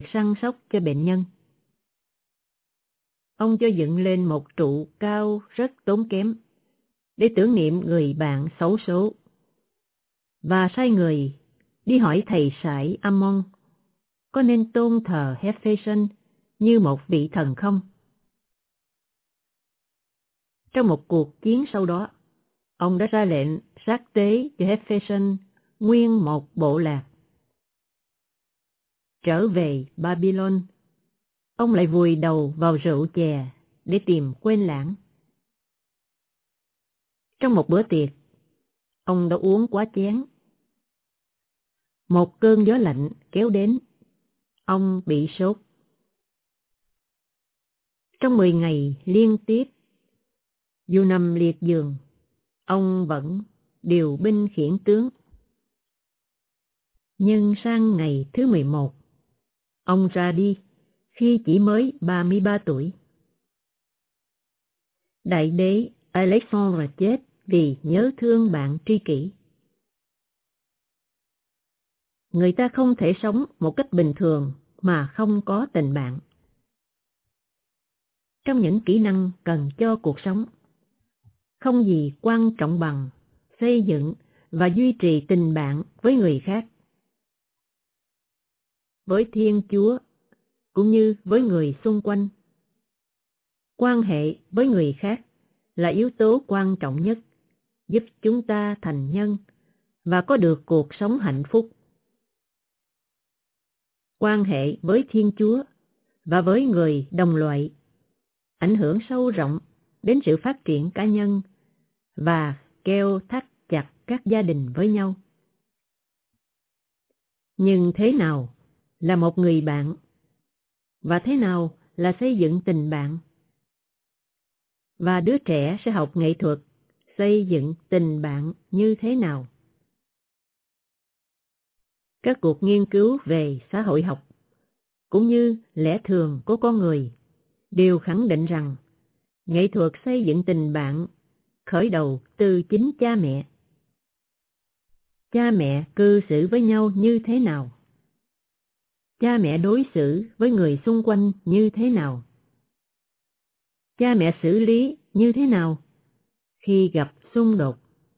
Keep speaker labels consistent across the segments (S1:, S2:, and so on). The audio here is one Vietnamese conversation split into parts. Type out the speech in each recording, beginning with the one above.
S1: săn sóc cho bệnh nhân. Ông cho dựng lên một trụ cao rất tốn kém để tưởng niệm người bạn xấu số, và sai người đi hỏi thầy sãi Ammon có nên tôn thờ Hephaestion như một vị thần không. Trong một cuộc chiến sau đó, ông đã ra lệnh sát tế cho Hephaestion nguyên một bộ lạc. Trở về Babylon, ông lại vùi đầu vào rượu chè để tìm quên lãng. Trong một bữa tiệc, ông đã uống quá chén. Một cơn gió lạnh kéo đến, ông bị sốt. Trong 10 ngày liên tiếp, dù nằm liệt giường, ông vẫn điều binh khiển tướng. Nhưng sang ngày thứ 11, ông ra đi khi chỉ mới 33 tuổi. Đại đế Alexandre chết vì nhớ thương bạn tri kỷ. Người ta không thể sống một cách bình thường mà không có tình bạn. Trong những kỹ năng cần cho cuộc sống, không gì quan trọng bằng xây dựng và duy trì tình bạn với người khác. Với Thiên Chúa, cũng như với người xung quanh. Quan hệ với người khác là yếu tố quan trọng nhất, giúp chúng ta thành nhân và có được cuộc sống hạnh phúc. Quan hệ với Thiên Chúa và với người đồng loại ảnh hưởng sâu rộng đến sự phát triển cá nhân và keo thắt chặt các gia đình với nhau. Nhưng thế nào là một người bạn? Và thế nào là xây dựng tình bạn? Và đứa trẻ sẽ học nghệ thuật xây dựng tình bạn như thế nào? Các cuộc nghiên cứu về xã hội học cũng như lẽ thường của con người đều khẳng định rằng nghệ thuật xây dựng tình bạn khởi đầu từ chính cha mẹ. Cha mẹ cư xử với nhau như thế nào? Cha mẹ đối xử với người xung quanh như thế nào? Cha mẹ xử lý như thế nào khi gặp xung đột?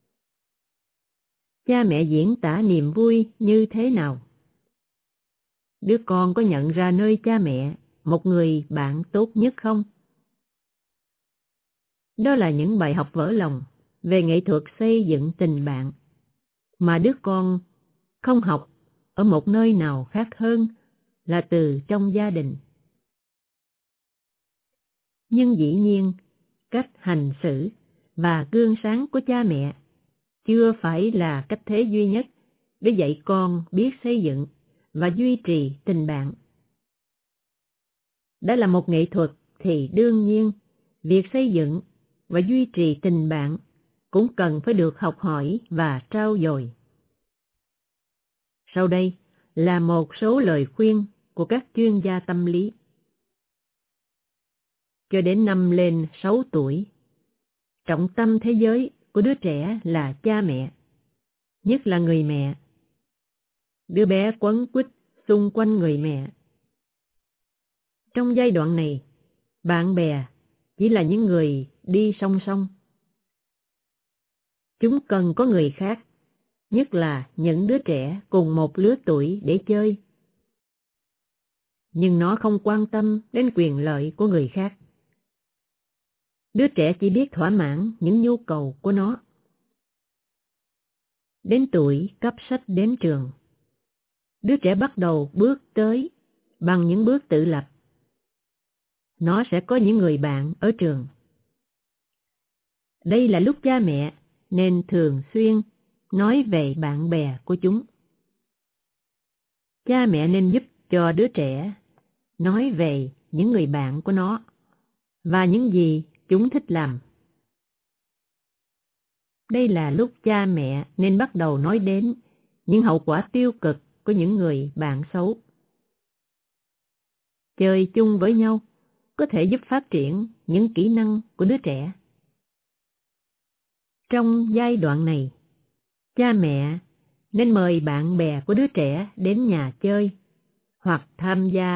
S1: Cha mẹ diễn tả niềm vui như thế nào? Đứa con có nhận ra nơi cha mẹ một người bạn tốt nhất không? Đó là những bài học vỡ lòng về nghệ thuật xây dựng tình bạn mà đứa con không học ở một nơi nào khác hơn là từ trong gia đình. Nhưng dĩ nhiên, cách hành xử và gương sáng của cha mẹ chưa phải là cách thế duy nhất để dạy con biết xây dựng và duy trì tình bạn. Đã là một nghệ thuật thì đương nhiên, việc xây dựng và duy trì tình bạn cũng cần phải được học hỏi và trau dồi. Sau đây là một số lời khuyên của các chuyên gia tâm lý. Cho đến năm lên 6 tuổi, trọng tâm thế giới của đứa trẻ là cha mẹ, nhất là người mẹ. Đứa bé quấn quýt xung quanh người mẹ. Trong giai đoạn này, bạn bè chỉ là những người đi song song. Chúng cần có người khác, nhất là những đứa trẻ cùng một lứa tuổi để chơi. Nhưng nó không quan tâm đến quyền lợi của người khác. Đứa trẻ chỉ biết thỏa mãn những nhu cầu của nó. Đến tuổi cấp sách đến trường, đứa trẻ bắt đầu bước tới bằng những bước tự lập. Nó sẽ có những người bạn ở trường. Đây là lúc cha mẹ nên thường xuyên nói về bạn bè của chúng. Cha mẹ nên giúp cho đứa trẻ nói về những người bạn của nó và những gì chúng thích làm. Đây là lúc cha mẹ nên bắt đầu nói đến những hậu quả tiêu cực của những người bạn xấu. Chơi chung với nhau có thể giúp phát triển những kỹ năng của đứa trẻ. Trong giai đoạn này, cha mẹ nên mời bạn bè của đứa trẻ đến nhà chơi hoặc tham gia